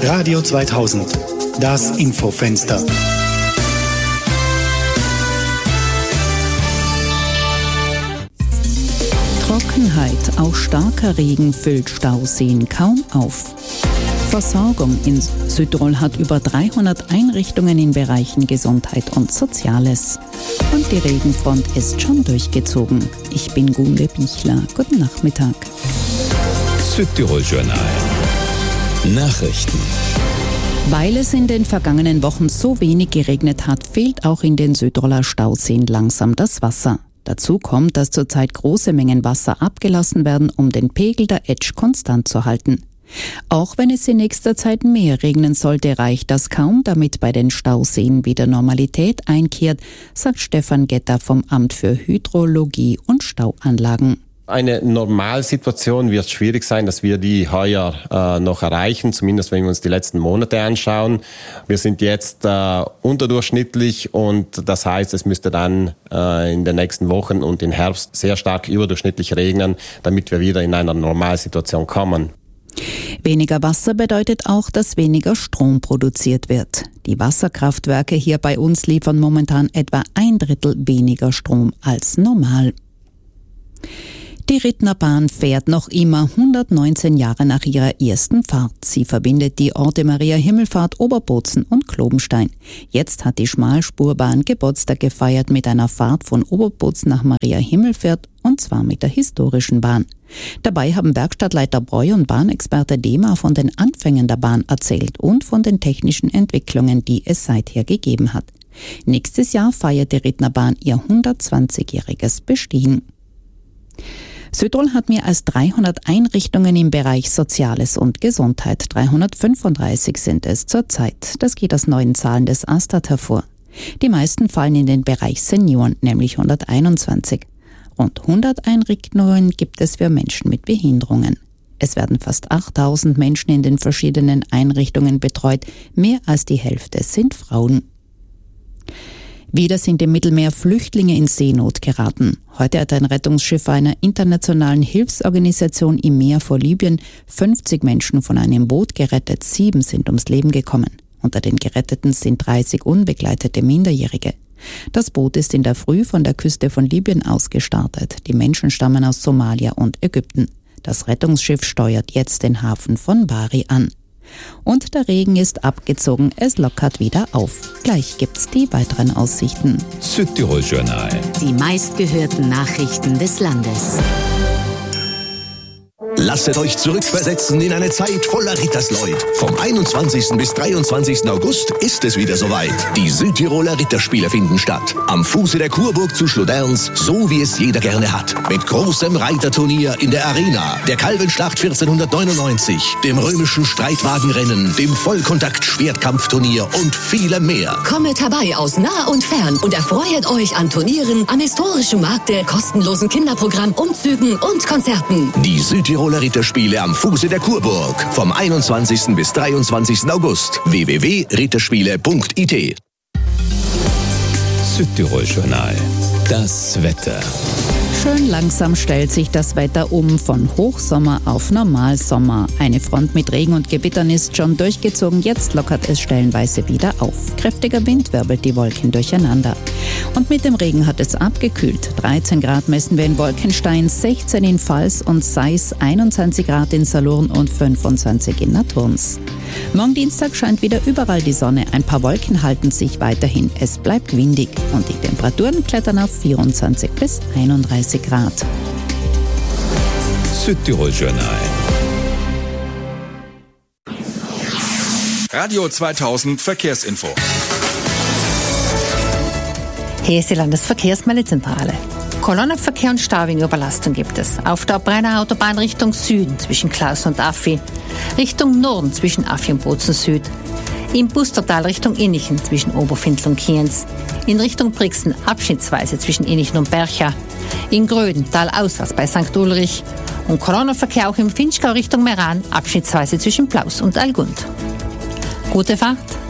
Radio 2000, das Infofenster. Trockenheit, auch starker Regen füllt Stauseen kaum auf. Versorgung in Südtirol hat über 300 Einrichtungen in Bereichen Gesundheit und Soziales. Und die Regenfront ist schon durchgezogen. Ich bin Gunde Bichler. Guten Nachmittag. Südtirol Journal. Nachrichten. Weil es in den vergangenen Wochen so wenig geregnet hat, fehlt auch in den Südtiroler Stauseen langsam das Wasser. Dazu kommt, dass zurzeit große Mengen Wasser abgelassen werden, um den Pegel der Etsch konstant zu halten. Auch wenn es in nächster Zeit mehr regnen sollte, reicht das kaum, damit bei den Stauseen wieder Normalität einkehrt, sagt Stefan Getter vom Amt für Hydrologie und Stauanlagen. Eine Normalsituation wird schwierig sein, dass wir die heuer noch erreichen, zumindest wenn wir uns die letzten Monate anschauen. Wir sind jetzt unterdurchschnittlich und das heißt, es müsste dann in den nächsten Wochen und im Herbst sehr stark überdurchschnittlich regnen, damit wir wieder in eine Normalsituation kommen. Weniger Wasser bedeutet auch, dass weniger Strom produziert wird. Die Wasserkraftwerke hier bei uns liefern momentan etwa 1/3 weniger Strom als normal. Die Rittnerbahn fährt noch immer 119 Jahre nach ihrer ersten Fahrt. Sie verbindet die Orte Maria Himmelfahrt, Oberbozen und Klobenstein. Jetzt hat die Schmalspurbahn Geburtstag gefeiert mit einer Fahrt von Oberbozen nach Maria Himmelfahrt und zwar mit der historischen Bahn. Dabei haben Werkstattleiter Breu und Bahnexperte Dema von den Anfängen der Bahn erzählt und von den technischen Entwicklungen, die es seither gegeben hat. Nächstes Jahr feiert die Rittnerbahn ihr 120-jähriges Bestehen. Südtirol hat mehr als 300 Einrichtungen im Bereich Soziales und Gesundheit. 335 sind es zurzeit. Das geht aus neuen Zahlen des Astat hervor. Die meisten fallen in den Bereich Senioren, nämlich 121. Rund 100 Einrichtungen gibt es für Menschen mit Behinderungen. Es werden fast 8000 Menschen in den verschiedenen Einrichtungen betreut. Mehr als die Hälfte sind Frauen. Wieder sind im Mittelmeer Flüchtlinge in Seenot geraten. Heute hat ein Rettungsschiff einer internationalen Hilfsorganisation im Meer vor Libyen 50 Menschen von einem Boot gerettet. 7 sind ums Leben gekommen. Unter den Geretteten sind 30 unbegleitete Minderjährige. Das Boot ist in der Früh von der Küste von Libyen aus gestartet. Die Menschen stammen aus Somalia und Ägypten. Das Rettungsschiff steuert jetzt den Hafen von Bari an. Und der Regen ist abgezogen, es lockert wieder auf. Gleich gibt's die weiteren Aussichten. Südtirol Journal. Die meistgehörten Nachrichten des Landes. Lasset euch zurückversetzen in eine Zeit voller Rittersleut. Vom 21. bis 23. August ist es wieder soweit. Die Südtiroler Ritterspiele finden statt. Am Fuße der Kurburg zu Schloderns, so wie es jeder gerne hat. Mit großem Reiterturnier in der Arena, der Kalvenschlacht 1499, dem römischen Streitwagenrennen, dem Vollkontakt-Schwertkampfturnier und vielem mehr. Kommet herbei aus nah und fern und erfreut euch an Turnieren, am historischen Markte, kostenlosen Kinderprogramm, Umzügen und Konzerten. Die Südtiroler Ritterspiele am Fuße der Kurburg. Vom 21. bis 23. August. www.ritterspiele.it. Südtirol Journal. Das Wetter. Schön langsam stellt sich das Wetter um von Hochsommer auf Normalsommer. Eine Front mit Regen und Gewittern ist schon durchgezogen. Jetzt lockert es stellenweise wieder auf. Kräftiger Wind wirbelt die Wolken durcheinander. Und mit dem Regen hat es abgekühlt. 13 Grad messen wir in Wolkenstein, 16 in Pfalz und Seis, 21 Grad in Salurn und 25 in Naturns. Morgen Dienstag scheint wieder überall die Sonne. Ein paar Wolken halten sich weiterhin. Es bleibt windig und die Temperaturen klettern auf 24 bis 31 Grad. Südtirol Journal. Radio 2000 Verkehrsinfo. Hier ist die Landesverkehrsmeldezentrale. Kolonnenverkehr und Stau wegen Überlastung gibt es. Auf der Brenner Autobahn Richtung Süden zwischen Klaus und Affi. Richtung Norden zwischen Affi und Bozen Süd. Im Bustertal Richtung Innichen zwischen Oberfindl und Kienz. In Richtung Brixen abschnittsweise zwischen Innichen und Bercha. In Gröden talauswärts bei St. Ulrich. Und Kolonnenverkehr auch im Finchgau Richtung Meran abschnittsweise zwischen Plaus und Algund. Gute Fahrt!